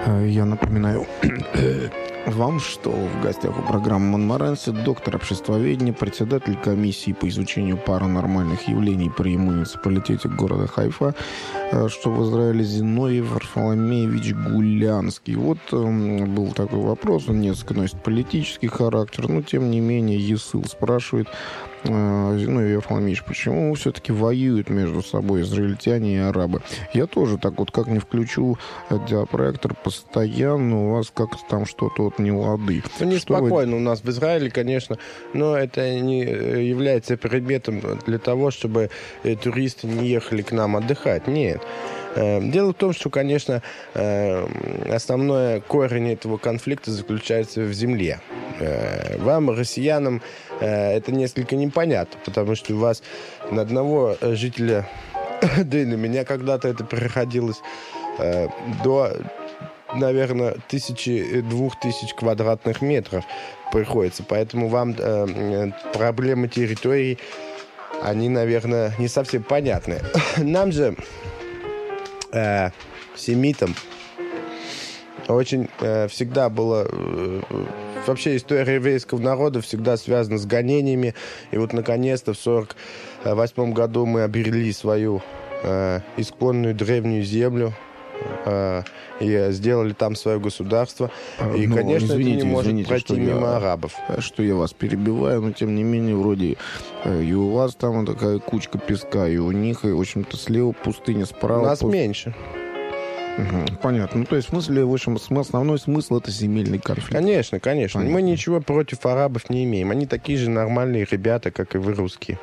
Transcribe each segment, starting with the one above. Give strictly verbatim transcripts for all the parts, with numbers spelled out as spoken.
Я напоминаю вам, что в гостях у программы «Монморанси» доктор обществоведения, председатель комиссии по изучению паранормальных явлений при муниципалитете города Хайфа, что в Израиле, Зиновий Варфоломеевич Гулянский. Вот э, был такой вопрос, он несколько носит политический характер, но тем не менее ЕСИЛ спрашивает, э, Зиновий Варфоломеевич, почему все-таки воюют между собой израильтяне и арабы? Я тоже так вот как не включу диапроектор постоянно, у вас как-то там что-то вот не лады. Ну, неспокойно вы... у нас в Израиле, конечно, но это не является предметом для того, чтобы туристы не ехали к нам отдыхать. Нет. Дело в том, что, конечно, основной корень этого конфликта заключается в земле. Вам, россиянам, это несколько непонятно, потому что у вас на одного жителя, да и на меня когда-то это приходилось, до, наверное, тысячи, двух тысяч квадратных метров приходится. Поэтому вам проблемы территорий, они, наверное, не совсем понятны. Нам же, э, семитам, очень э, всегда было... Э, вообще история еврейского народа всегда связана с гонениями. И вот, наконец-то, в сорок восьмом году мы обрели свою э, исконную древнюю землю. И сделали там свое государство. И, ну, конечно, извините, это не может извините, пройти мимо я, арабов. Что я вас перебиваю, но тем не менее, вроде и у вас там такая кучка песка, и у них, и, в общем-то, слева пустыня, справа... У нас пуст... меньше. Угу, понятно. Ну, то есть, в смысле, в общем, основной смысл — это земельный конфликт. Конечно, конечно. Понятно. Мы ничего против арабов не имеем. Они такие же нормальные ребята, как и вы, русские.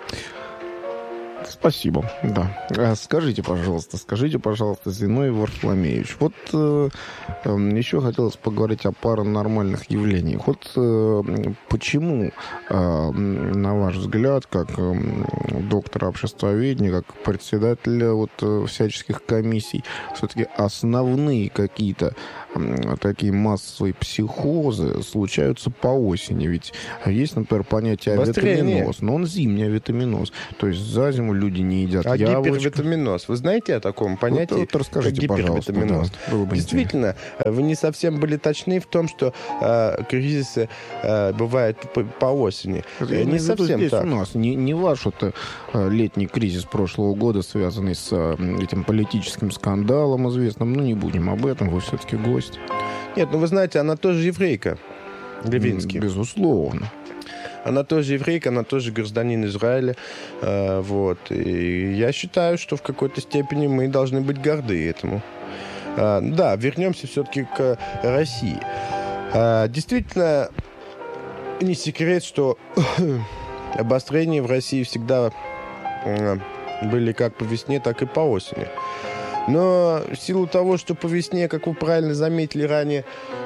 Спасибо, да. Скажите, пожалуйста, скажите, пожалуйста, Зиновий Варфоломеевич, вот э, э, еще хотелось поговорить о паранормальных явлениях. Вот э, почему, э, на ваш взгляд, как э, доктора обществоведения, как председателя вот, э, всяческих комиссий, все-таки основные какие-то э, такие массовые психозы случаются по осени? Ведь есть, например, понятие авитаминоз, но он зимний авитаминоз, то есть за зиму люди не едят а яблочко. гипервитаминоз. Вы знаете о таком понятии? Вот, вот расскажите, как гипервитаминоз. Да, действительно, вы не совсем были точны в том, что э, кризисы э, бывают по, по осени. Это не совсем здесь так. У нас не, не ваш это летний кризис прошлого года, связанный с этим политическим скандалом известным. Ну, не будем об этом, вы все-таки гость. Нет, ну вы знаете, она тоже еврейка. Левинский. Безусловно. Она тоже еврейка, она тоже гражданин Израиля. Э, вот. И я считаю, что в какой-то степени мы должны быть горды этому. Э, да, вернемся все-таки к России. Э, действительно, не секрет, что обострения в России всегда э, были как по весне, так и по осени. Но в силу того, что по весне, как вы правильно заметили ранее,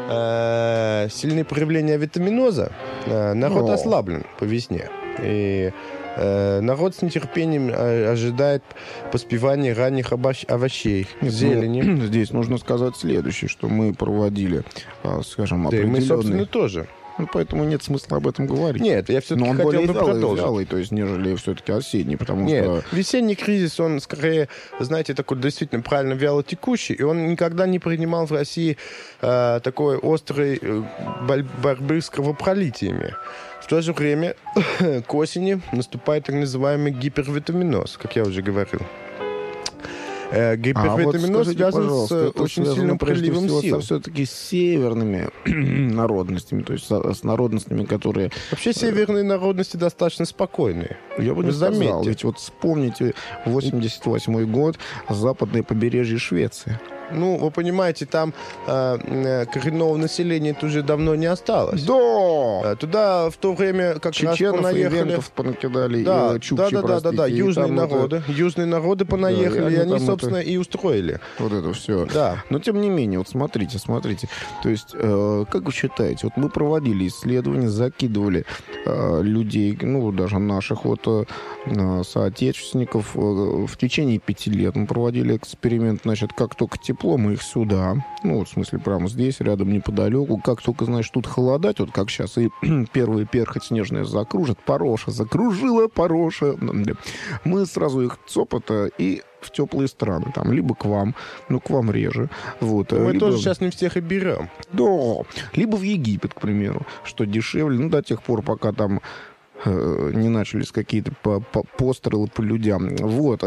э, сильные проявления витаминоза, э, народ О. ослаблен по весне. И э, народ с нетерпением ожидает поспевания ранних обощ- овощей, Нет, зелени. Ну, здесь нужно сказать следующее, что мы проводили, скажем, да, определенные... мы, собственно, тоже. Ну, поэтому нет смысла об этом говорить. Нет, я все-таки Но он хотел более бы вялый, продолжить. вялый, то есть, нежели все-таки осенний, потому нет, что... весенний кризис, он скорее, знаете, такой действительно правильно вялотекущий, и он никогда не принимал в России э, такой острой э, борьбы с кровопролитиями. В то же время к осени наступает так называемый гипервитаминоз, как я уже говорил. Гипервитаминоз а вот связан с очень сильным приливом сил. Все-таки с северными народностями, то есть с народностями, которые... Вообще северные народности достаточно спокойные. Я бы не сказал, ведь вот вспомните восемьдесят восьмой год, западное побережье Швеции. Ну, вы понимаете, там э, коренного населения уже давно не осталось. Да! Туда в то время как чеченов раз понаехали... и венгров понакидали, да, и чукчи, да, да, да, да, южные народы. Это... Южные народы понаехали, да, и они, и они собственно, это... и устроили. Вот это все. Да. Но, тем не менее, вот смотрите, смотрите. То есть, э, как вы считаете, вот мы проводили исследования, закидывали э, людей, ну, даже наших вот э, соотечественников э, в течение пяти лет. Мы проводили эксперимент, значит, как только тепло тепло, мы их сюда. Ну, вот, в смысле, прямо здесь, рядом, неподалеку. Как только, знаешь, тут холодать, вот как сейчас, и первая перхоть снежная закружит, Пороша закружила, Пороша. Мы сразу их цопота и в теплые страны, там, либо к вам, ну, к вам реже. Вот, Мы либо... тоже сейчас не всех и берем. Да, либо в Египет, к примеру, что дешевле, ну, до тех пор, пока там э, не начались какие-то по- по- пострелы по людям. Вот.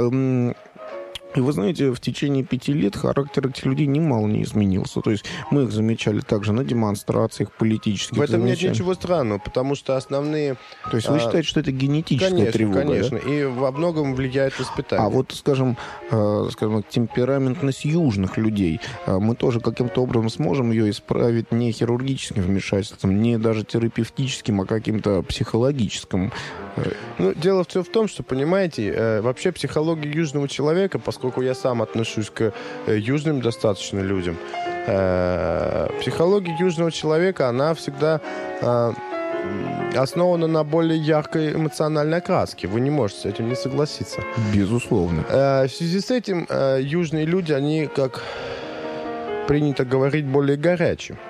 И вы знаете, в течение пяти лет характер этих людей немало не изменился. То есть мы их замечали также на демонстрациях политических. В этом замечали. нет ничего странного, потому что основные... То есть вы а, считаете, что это генетическая конечно, тревога? Конечно, Да? и во многом влияет воспитание. А вот, скажем, э, скажем, темпераментность южных людей, э, мы тоже каким-то образом сможем ее исправить не хирургическим вмешательством, не даже терапевтическим, а каким-то психологическим. Ну, дело все в том, что, понимаете, э, вообще психология южного человека, поскольку я сам отношусь к э, южным достаточно людям, э, психология южного человека, она всегда э, основана на более яркой эмоциональной окраске. Вы не можете с этим не согласиться. Безусловно. Э, в связи с этим э, южные люди, они, как принято говорить, более горячие.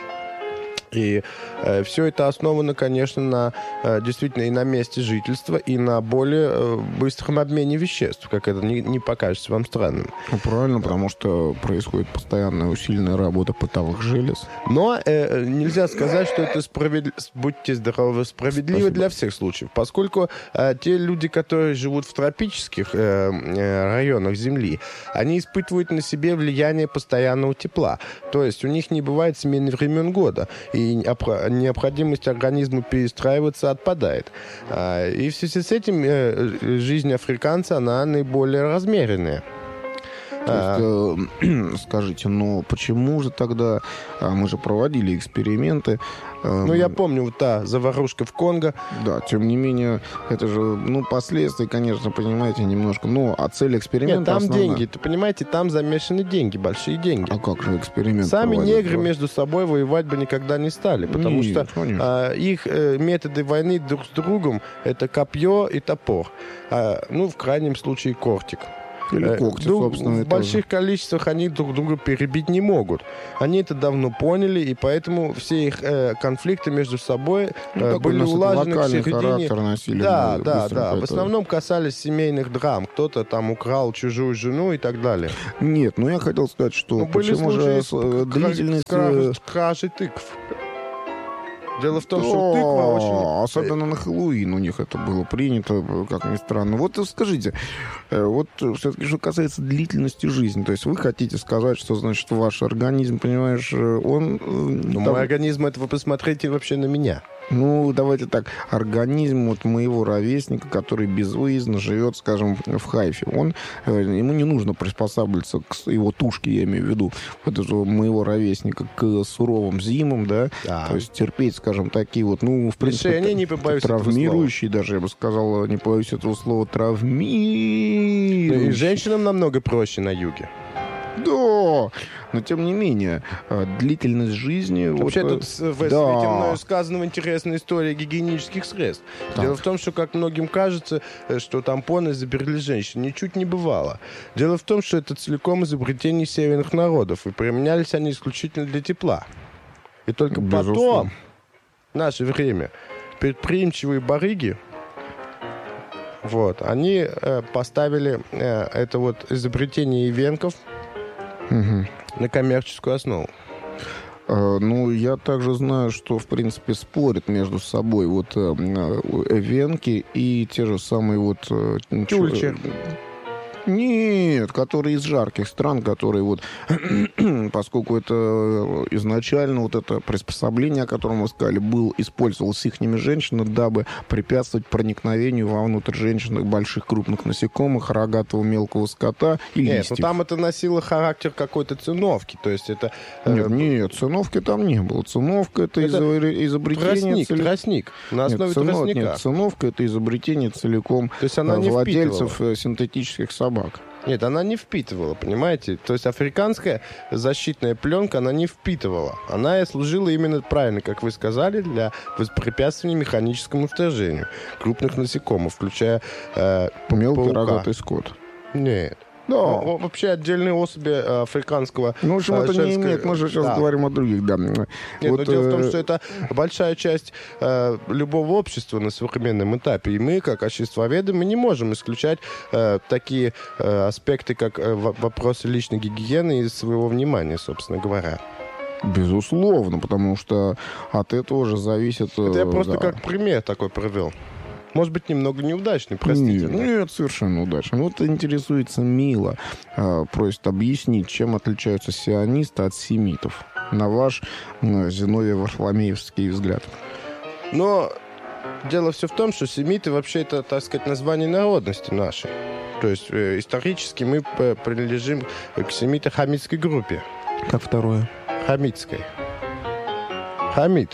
И э, все это основано, конечно, на э, действительно и на месте жительства, и на более э, быстром обмене веществ, как это не, не покажется вам странным. Ну, правильно, потому что происходит постоянная усиленная работа потовых желез. Но э, нельзя сказать, что это справедливо, будьте здоровы, справедливо Спасибо. для всех случаев, поскольку э, те люди, которые живут в тропических э, э, районах Земли, они испытывают на себе влияние постоянного тепла. То есть у них не бывает смены времен года, и необходимость организма перестраиваться отпадает. И в связи с этим жизнь африканца, она наиболее размеренная. То есть, э, скажите, но почему же тогда, а, мы же проводили эксперименты. Э, Ну, я помню, вот та заварушка в Конго. Да, тем не менее, это же, ну, последствия, конечно, понимаете, немножко, ну, а цель эксперимента Нет, там основная. деньги, ты понимаете, там замешаны деньги, большие деньги. А как же эксперимент Сами проводить? негры между собой воевать бы никогда не стали, потому Нет, что конечно. а, их э, методы войны друг с другом — это копье и топор. А, ну, в крайнем случае, кортик. Или Э, когти, друг- собственно, в и больших количествах они друг друга перебить не могут. Они это давно поняли, и поэтому все их э, конфликты между собой э, Ну, такой были носит улажены к локальный середине... характер носили. Да, ну, да, быстренько да. В это- основном касались семейных драм. Кто-то там украл чужую жену и так далее. Нет, ну я хотел сказать, что Но были почему же случаи с- с э, кра- длительность... с кра- э, с кражей тыкв. Дело в том, Да, что тыква очень... особенно на Хэллоуин у них это было принято, как ни странно. Вот э, скажите, э, вот э, все-таки, что касается длительности жизни, то есть вы хотите сказать, что, значит, ваш организм, понимаешь, э, он... э, Ну, там- мой организм, это вы посмотрите вообще на меня. Ну, давайте так, организм вот моего ровесника, который безвыездно живет, скажем, в Хайфе, он, э, ему не нужно приспосабливаться к с- его тушке, я имею в виду, вот этого моего ровесника, к суровым зимам, да, Да. то есть терпеть, скажем, такие вот, ну, в принципе, Лишения, не побоюсь этого травмирующие, даже, я бы сказал, не боюсь этого слова, Ну, травмирующие. и женщинам намного проще на юге. Да, но тем не менее, э, длительность жизни... Вообще, вот, э, тут с- в да. свете мною сказана интересная история гигиенических средств. Так. Дело в том, что, как многим кажется, э, что тампоны изобрели женщины. Ничуть не бывало. Дело в том, что это целиком изобретение северных народов, и применялись они исключительно для тепла. И только Безусловно. потом, в наше время, предприимчивые барыги, вот, они э, поставили э, это вот изобретение ивенков Мгм. на коммерческую основу. Э, Ну, я также знаю, что, в принципе, спорят между собой вот э, э, эвенки и те же самые вот... э, чё- Тюльчи. Нет, которые из жарких стран, которые вот, поскольку это изначально вот это приспособление, о котором вы сказали, был, использовалось ихними женщинами, дабы препятствовать проникновению вовнутрь женщин больших крупных насекомых, рогатого мелкого скота и Нет, листьев. ну там это носило характер какой-то циновки, то есть это... э, Нет, нет, циновки там не было. Циновка — это, Это изобре- изобретение... Тростник, цели- тростник, на основе нет, цино- тростника. нет, циновка — это изобретение целиком То есть она э, не владельцев э, синтетических собак. Нет, она не впитывала, понимаете? То есть африканская защитная пленка, она не впитывала. Она и служила именно, правильно, как вы сказали, для воспрепятствования механическому вторжению крупных насекомых, включая э, п- Мелкий паука. рогатый скот. Нет. Да. О, вообще отдельные особи африканского. Ну, в общем, это женского... не имеет. Мы же сейчас да. говорим о других, да. Нет, вот, но дело в том, э... что это большая часть э, любого общества на современном этапе. И мы, как обществоведы, мы не можем исключать э, такие э, аспекты, как э, вопросы личной гигиены из своего внимания, собственно говоря. Безусловно, потому что от этого же зависит... Это я просто да. как пример такой привел. Может быть, немного неудачный, простите. Нет, нет, совершенно удачно. Вот интересуется Мила, э, просит объяснить, чем отличаются сионисты от семитов. На ваш э, Зиновий Варфоломеевский взгляд. Но дело все в том, что семиты вообще это, так сказать, название народности нашей. То есть э, исторически мы принадлежим к семито-хамитской группе. Как второе? Хамитской. Хамид.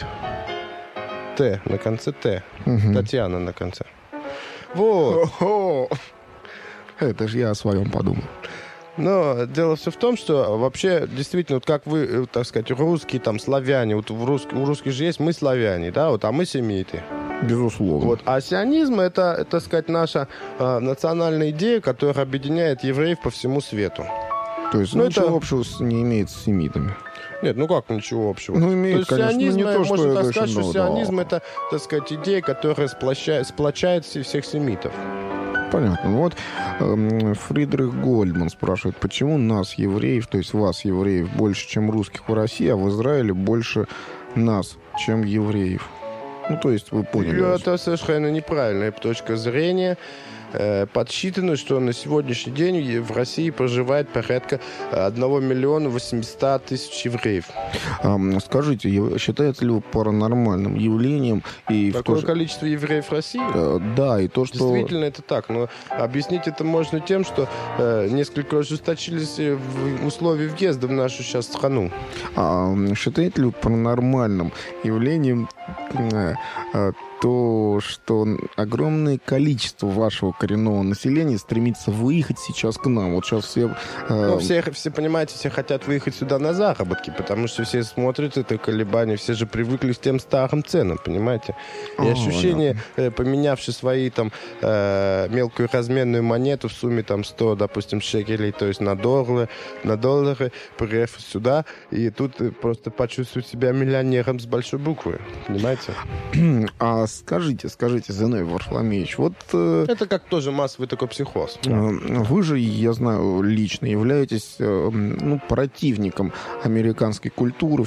Т на конце Т. Угу. Татьяна на конце. Вот. О-хо! Это же я о своем подумал. Но дело все в том, что вообще, действительно, вот как вы, так сказать, русские, там, славяне, вот в рус... у русских же есть мы славяне, да, вот, а мы семиты. Безусловно. Вот. А сионизм это, это, так сказать, наша э, национальная идея, которая объединяет евреев по всему свету. То есть, ну, ничего это... общего с, не имеет с семитами. Нет, ну как ничего общего? Ну, имеет, то есть конечно, сионизм, не то, что можно так это сказать, очень что много, сионизм да. это, так сказать, идея, которая сплощает, сплочает всех семитов. Понятно. Вот э, Фридрих Гольдман спрашивает, почему нас, евреев, то есть вас, евреев, больше, чем русских в России, а в Израиле больше нас, чем евреев? Ну, то есть вы поняли. Это совершенно неправильная точка зрения. Подсчитано, что на сегодняшний день в России проживает порядка одного миллиона восьмисот тысяч евреев. А, скажите, считается ли паранормальным явлением... И Какое в то... количество евреев в России? А, да, и то, что... Действительно, это так. Но объяснить это можно тем, что э, несколько ожесточились в условия въезда в нашу сейчас страну. А, считаете ли паранормальным явлением... Э, э, то, что огромное количество вашего коренного населения стремится выехать сейчас к нам. Вот сейчас все... Э... Ну, все, все, понимаете, все хотят выехать сюда на заработки, потому что все смотрят это колебание, все же привыкли к тем старым ценам, понимаете? И О, ощущение, э, поменявши свои там э, мелкую разменную монету в сумме там сто, допустим, шекелей, то есть на доллары, на доллары, приехав сюда, и тут просто почувствовать себя миллионером с большой буквы, понимаете? А скажите, скажите, Зиновий Варфоломеевич, вот... Э, это как тоже массовый такой психоз. Э, вы же, я знаю, лично являетесь э, ну, противником американской культуры,